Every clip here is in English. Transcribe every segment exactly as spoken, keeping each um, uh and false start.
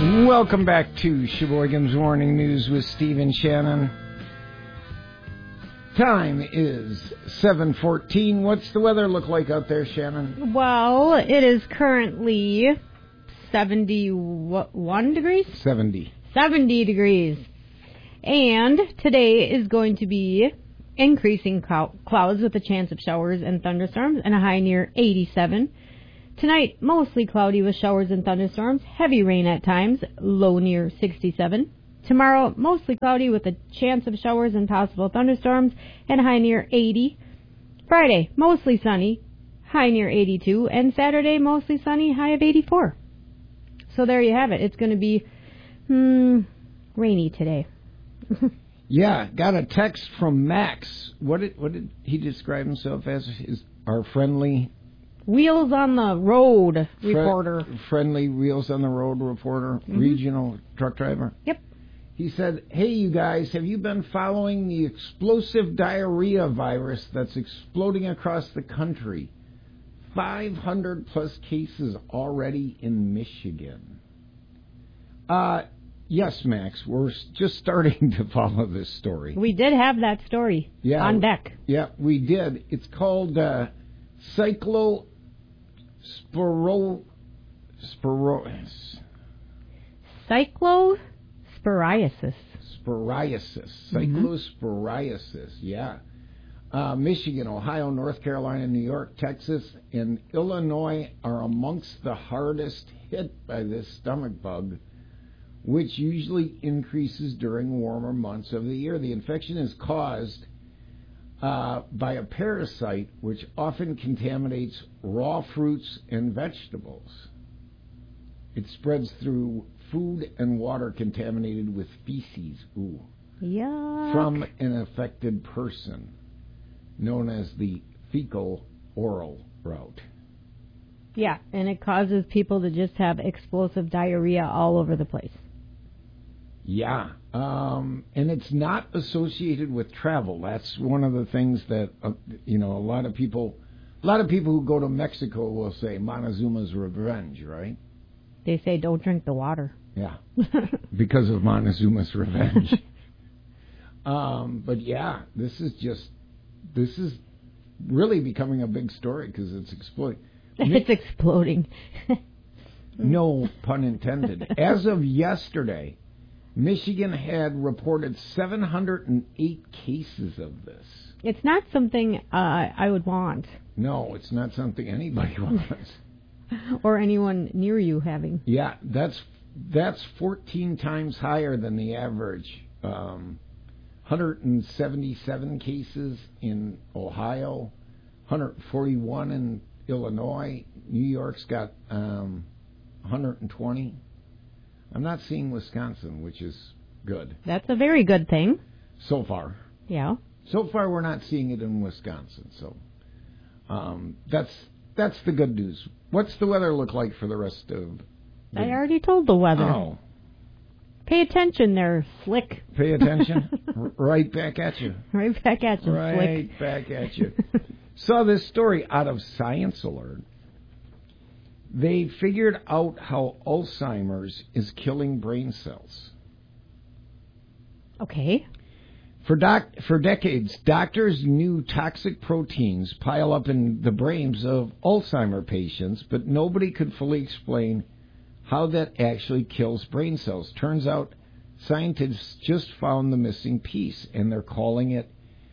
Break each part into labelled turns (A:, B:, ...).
A: Welcome back to Sheboygan's Morning News with Steve and Shannon. Time is seven fourteen. What's the weather look like out there, Shannon?
B: Well, it is currently seventy-one degrees?
A: seventy.
B: seventy degrees. And today is going to be increasing clou- clouds with a chance of showers and thunderstorms and a high near eighty-seven. Tonight, mostly cloudy with showers and thunderstorms, heavy rain at times, low near sixty-seven. Tomorrow, mostly cloudy with a chance of showers and possible thunderstorms, and a high near eighty. Friday, mostly sunny, high near eighty-two. And Saturday, mostly sunny, high of eighty-four. So there you have it. It's going to be hmm, rainy today.
A: Yeah, got a text from Max. What did, what did he describe himself as? His, our friendly...
B: Wheels on the road reporter.
A: Fre- friendly Wheels on the Road reporter, mm-hmm. Regional truck driver.
B: Yep.
A: He said, hey, you guys, have you been following the explosive diarrhea virus that's exploding across the country? five hundred plus cases already in Michigan. Uh, yes, Max, we're just starting to follow this story.
B: We did have that story
A: yeah,
B: on deck.
A: Yeah, we did. It's called uh, Cyclo... Sporo... Sporo...
B: Cyclosporiasis.
A: Sporiasis. Cyclosporiasis, yeah. Uh, Michigan, Ohio, North Carolina, New York, Texas, and Illinois are amongst the hardest hit by this stomach bug, which usually increases during warmer months of the year. The infection is caused uh, by a parasite which often contaminates raw fruits and vegetables. It spreads through food and water contaminated with feces. Ooh.
B: Yuck.
A: From an affected person, known as the fecal-oral route.
B: Yeah, and it causes people to just have explosive diarrhea all over the place.
A: Yeah, um, and it's not associated with travel. That's one of the things that, uh, you know, a lot of people, a lot of people who go to Mexico will say Montezuma's revenge, right?
B: They say don't drink the water.
A: Yeah, because of Montezuma's revenge. um, but yeah, this is just, this is really becoming a big story because it's exploding.
B: It's exploding.
A: No pun intended. As of yesterday, Michigan had reported seven hundred eight cases of this.
B: It's not something uh, I would want.
A: No, it's not something anybody wants.
B: Or anyone near you having.
A: Yeah, that's that's fourteen times higher than the average. Um, one hundred seventy-seven cases in Ohio, one hundred forty-one in Illinois. New York's got um, one hundred twenty. I'm not seeing Wisconsin, which is good.
B: That's a very good thing.
A: So far.
B: Yeah.
A: So far, we're not seeing it in Wisconsin. So um, that's that's the good news. What's the weather look like for the rest of the...
B: I already told the weather.
A: Oh.
B: Pay attention there, Slick.
A: Pay attention? R- right back at you.
B: Right back at you,
A: right
B: Slick.
A: Right back at you. Saw this story out of Science Alert. They figured out how Alzheimer's is killing brain cells.
B: Okay.
A: For doc, for decades, doctors knew toxic proteins pile up in the brains of Alzheimer patients, but nobody could fully explain how that actually kills brain cells. Turns out scientists just found the missing piece, and they're calling it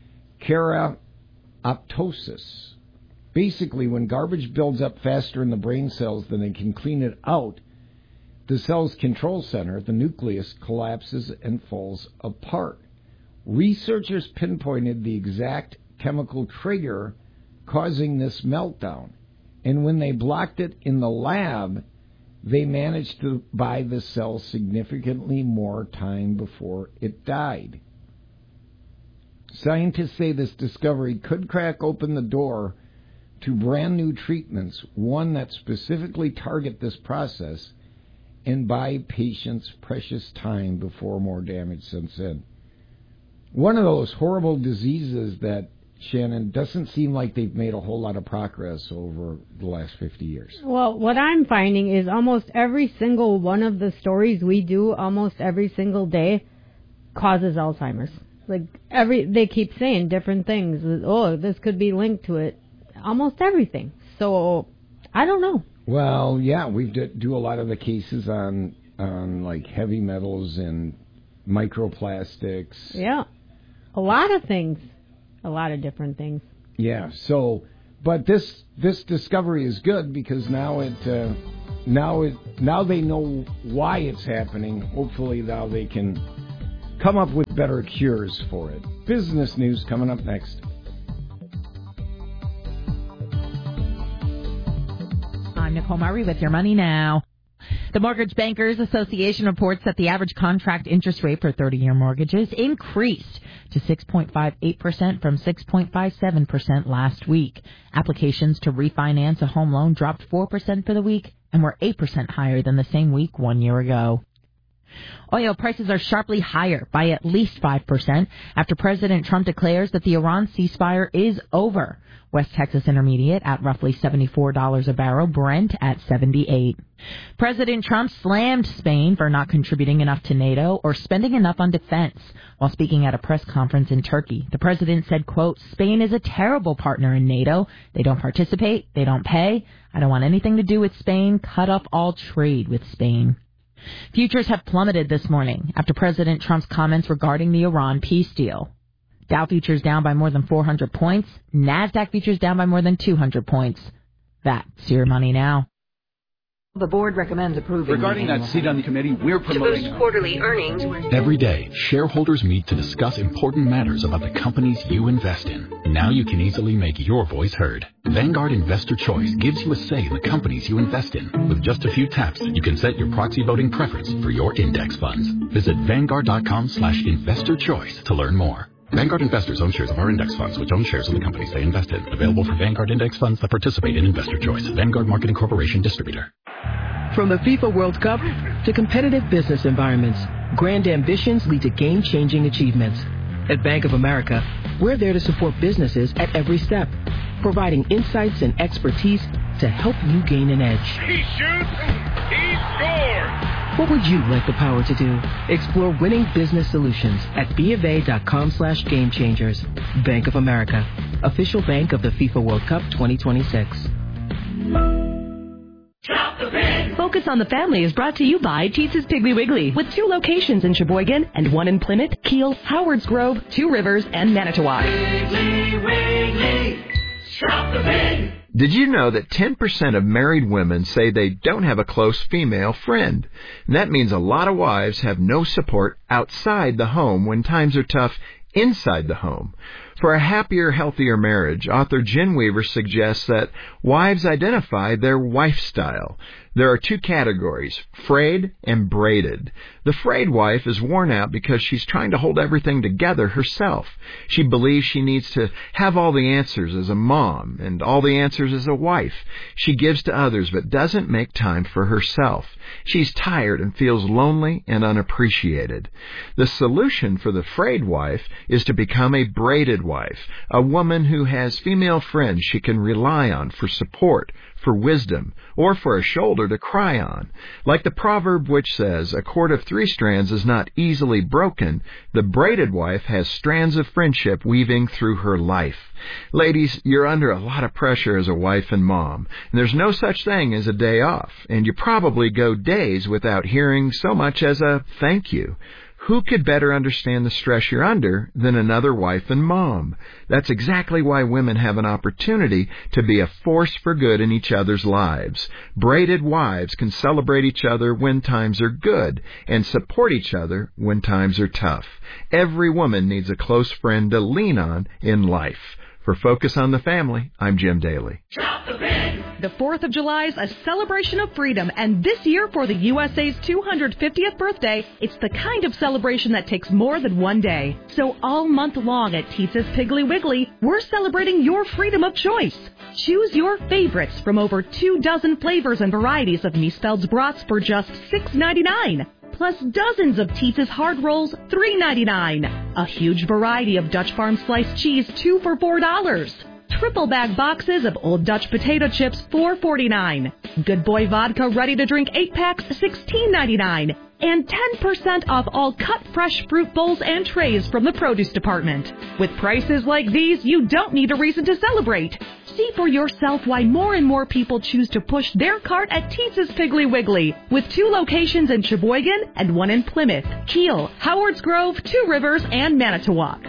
A: keraoptosis. Basically, when garbage builds up faster in the brain cells than they can clean it out, the cell's control center, the nucleus, collapses and falls apart. Researchers pinpointed the exact chemical trigger causing this meltdown, and when they blocked it in the lab, they managed to buy the cell significantly more time before it died. Scientists say this discovery could crack open the door to brand new treatments, one that specifically target this process and buy patients precious time before more damage sets in. One of those horrible diseases that Shannon, doesn't seem like they've made a whole lot of progress over the last fifty years.
B: Well, what I'm finding is almost every single one of the stories we do almost every single day causes Alzheimer's. Like, every they keep saying different things. Oh, this could be linked to it. Almost everything. So, I don't know.
A: Well, yeah, we do a lot of the cases on, on like, heavy metals and microplastics.
B: Yeah. A lot of things. A lot of different things.
A: Yeah, so, but this this discovery is good because now it, uh, now it, now they know why it's happening. Hopefully now they can come up with better cures for it. Business news coming up next.
C: I'm Nicole Murray with Your Money Now. The Mortgage Bankers Association reports that the average contract interest rate for thirty-year mortgages increased to six point five eight percent from six point five seven percent last week. Applications to refinance a home loan dropped four percent for the week and were eight percent higher than the same week one year ago. Oil prices are sharply higher by at least five percent after President Trump declares that the Iran ceasefire is over. West Texas Intermediate at roughly seventy-four dollars a barrel, Brent at seventy-eight. President Trump slammed Spain for not contributing enough to NATO or spending enough on defense. While speaking at a press conference in Turkey, the president said, quote, Spain is a terrible partner in NATO. They don't participate. They don't pay. I don't want anything to do with Spain. Cut off all trade with Spain. Futures have plummeted this morning after President Trump's comments regarding the Iran peace deal. Dow futures down by more than four hundred points. NASDAQ futures down by more than two hundred points. That's Your Money Now.
D: The board recommends approving.
E: Regarding that seat on the committee, we're promoting
D: to boost quarterly earnings.
F: Every day, shareholders meet to discuss important matters about the companies you invest in. Now you can easily make your voice heard. Vanguard Investor Choice gives you a say in the companies you invest in. With just a few taps, you can set your proxy voting preference for your index funds. Visit Vanguard.com slash investor choice to learn more. Vanguard investors own shares of our index funds, which own shares of the companies they invest in. Available for Vanguard index funds that participate in Investor Choice. Vanguard Marketing Corporation Distributor.
G: From the FIFA World Cup to competitive business environments, grand ambitions lead to game-changing achievements. At Bank of America, we're there to support businesses at every step, providing insights and expertise to help you gain an edge.
H: He shoots, he scores!
G: What would you like the power to do? Explore winning business solutions at BofA.com slash game changers. Bank of America, official bank of the FIFA World Cup twenty twenty-six.
I: Focus on the Family is brought to you by Teetz's Piggly Wiggly, with two locations in Sheboygan and one in Plymouth, Kiel, Howards Grove, Two Rivers, and Manitowoc.
H: Piggly Wiggly, shop the pig.
J: Did you know that ten percent of married women say they don't have a close female friend? And that means a lot of wives have no support outside the home when times are tough inside the home. For a happier, healthier marriage, author Jen Weaver suggests that wives identify their wife style. There are two categories, frayed and braided. The frayed wife is worn out because she's trying to hold everything together herself. She believes she needs to have all the answers as a mom and all the answers as a wife. She gives to others but doesn't make time for herself. She's tired and feels lonely and unappreciated. The solution for the frayed wife is to become a braided wife, a woman who has female friends she can rely on for support, for wisdom, or for a shoulder to cry on. Like the proverb which says, a cord of three strands is not easily broken, the braided wife has strands of friendship weaving through her life. Ladies, you're under a lot of pressure as a wife and mom, and there's no such thing as a day off, and you probably go days without hearing so much as a thank you. Who could better understand the stress you're under than another wife and mom? That's exactly why women have an opportunity to be a force for good in each other's lives. Braided wives can celebrate each other when times are good and support each other when times are tough. Every woman needs a close friend to lean on in life. For Focus on the Family, I'm Jim Daly.
I: The fourth of July is a celebration of freedom, and this year for the U S A's two hundred fiftieth birthday, it's the kind of celebration that takes more than one day. So all month long at Teetz's Piggly Wiggly, we're celebrating your freedom of choice. Choose your favorites from over two dozen flavors and varieties of Miesfeld's brats for just six ninety-nine. Plus dozens of Teetz's hard rolls, three ninety-nine. A huge variety of Dutch Farm sliced cheese, two for four dollars. Triple bag boxes of Old Dutch potato chips, four forty-nine. Good Boy vodka ready to drink eight packs, sixteen ninety-nine. And ten percent off all cut fresh fruit bowls and trays from the produce department. With prices like these, you don't need a reason to celebrate. See for yourself why more and more people choose to push their cart at Teese's Piggly Wiggly, with two locations in Sheboygan and one in Plymouth, Kiel, Howards Grove, Two Rivers, and Manitowoc.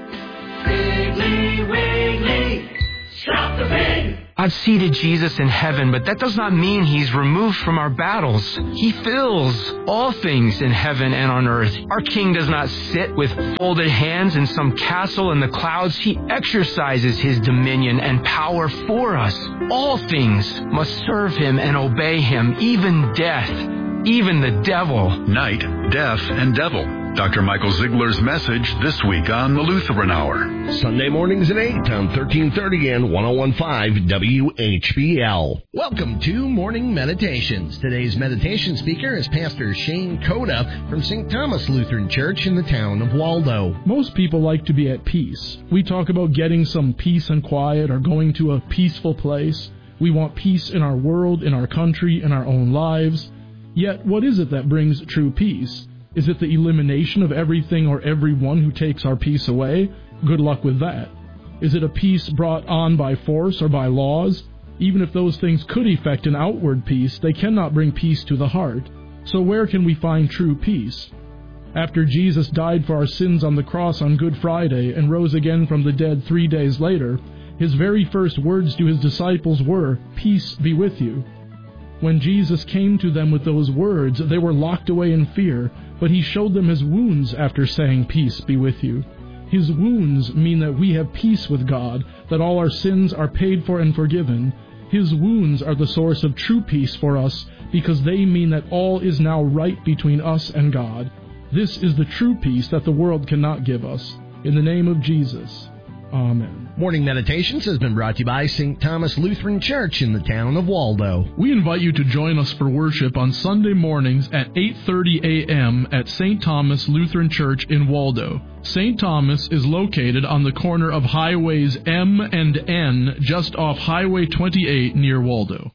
H: Piggly Wiggly, shop the pig.
K: I've seated Jesus in heaven, but that does not mean he's removed from our battles. He fills all things in heaven and on earth. Our King does not sit with folded hands in some castle in the clouds. He exercises his dominion and power for us. All things must serve him and obey him, even death, even the devil.
L: Night, death, and devil. Doctor Michael Ziegler's message this week on the Lutheran Hour.
M: Sunday mornings at eight on thirteen thirty and one oh one point five W H B L. Welcome to Morning Meditations. Today's meditation speaker is Pastor Shane Coda from Saint Thomas Lutheran Church in the town of Waldo.
N: Most people like to be at peace. We talk about getting some peace and quiet or going to a peaceful place. We want peace in our world, in our country, in our own lives. Yet, what is it that brings true peace? Is it the elimination of everything or everyone who takes our peace away? Good luck with that. Is it a peace brought on by force or by laws? Even if those things could effect an outward peace, they cannot bring peace to the heart. So where can we find true peace? After Jesus died for our sins on the cross on Good Friday and rose again from the dead three days later, his very first words to his disciples were, "Peace be with you." When Jesus came to them with those words, they were locked away in fear, but he showed them his wounds after saying, "Peace be with you." His wounds mean that we have peace with God, that all our sins are paid for and forgiven. His wounds are the source of true peace for us, because they mean that all is now right between us and God. This is the true peace that the world cannot give us. In the name of Jesus, amen.
M: Morning Meditations has been brought to you by Saint Thomas Lutheran Church in the town of Waldo.
N: We invite you to join us for worship on Sunday mornings at eight thirty a.m. at Saint Thomas Lutheran Church in Waldo. Saint Thomas is located on the corner of highways M and N, just off Highway twenty-eight near Waldo.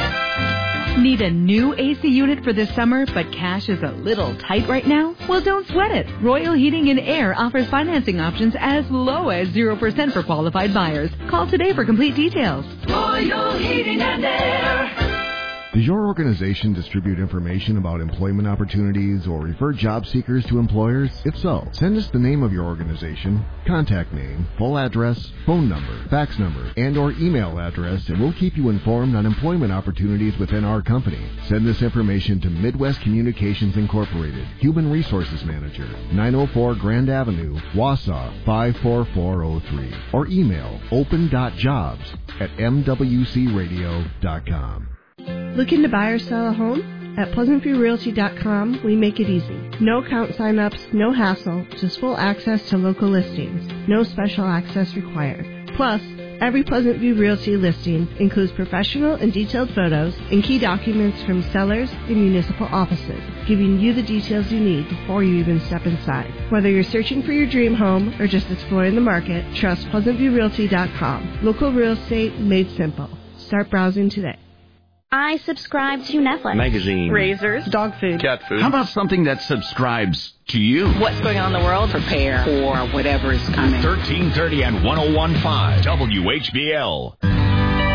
O: Need a new A C unit for this summer, but cash is a little tight right now? Well, don't sweat it. Royal Heating and Air offers financing options as low as zero percent for qualified buyers. Call today for complete details.
H: Royal Heating and Air.
P: Does your organization distribute information about employment opportunities or refer job seekers to employers? If so, send us the name of your organization, contact name, full address, phone number, fax number, and or email address, and we'll keep you informed on employment opportunities within our company. Send this information to Midwest Communications Incorporated, Human Resources Manager, nine oh four Grand Avenue, Wausau, five four four oh three, or email open dot jobs at m w c radio dot com.
Q: Looking to buy or sell a home? At Pleasant View Realty dot com, we make it easy. No account sign-ups, no hassle, just full access to local listings. No special access required. Plus, every Pleasant View Realty listing includes professional and detailed photos and key documents from sellers and municipal offices, giving you the details you need before you even step inside. Whether you're searching for your dream home or just exploring the market, trust Pleasant View Realty dot com. Local real estate made simple. Start browsing today.
R: I subscribe to Netflix.
S: Magazine.
Q: Razors. Dog food.
S: Cat food.
E: How about something that subscribes to you?
T: What's going on in the world? Prepare for whatever is coming.
L: thirteen thirty and one oh one point five W H B L.